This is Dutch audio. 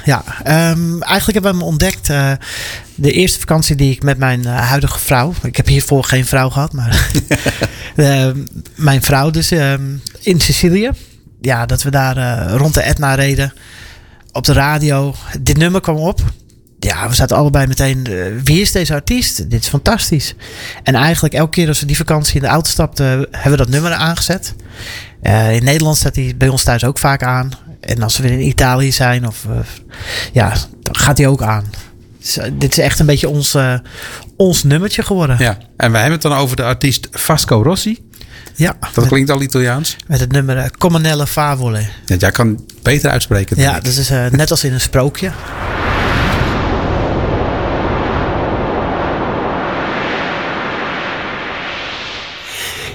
ja. Eigenlijk hebben we hem ontdekt. De eerste vakantie die ik met mijn huidige vrouw. Ik heb hiervoor geen vrouw gehad, maar mijn vrouw dus in Sicilië. Ja, dat we daar rond de Etna reden. Op de radio. Dit nummer kwam op. Ja, we zaten allebei meteen. Wie is deze artiest? Dit is fantastisch. En eigenlijk elke keer als we die vakantie in de auto stapten, hebben we dat nummer aangezet. In Nederland staat hij bij ons thuis ook vaak aan. En als we weer in Italië zijn, dan gaat hij ook aan. Dus, dit is echt een beetje ons nummertje geworden. Ja, en wij hebben het dan over de artiest Vasco Rossi. Ja. Dat klinkt al Italiaans. Met het nummer Comunelle Favole. Ja, jij kan beter uitspreken. Ja, dat is net als in een sprookje.